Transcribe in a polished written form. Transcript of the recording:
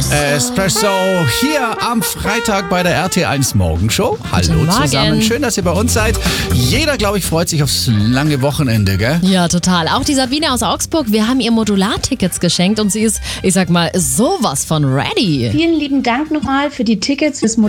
Espresso hier am Freitag bei der RT1 Morgenshow. Hallo Guten Morgen. zusammen, schön, dass ihr bei uns seid. Jeder, glaube ich, freut sich aufs lange Wochenende, gell? Ja, total. Auch die Sabine aus Augsburg, wir haben ihr Modular-Tickets geschenkt und sie ist, ich sag mal, sowas von ready. Vielen lieben Dank nochmal für die Tickets. Das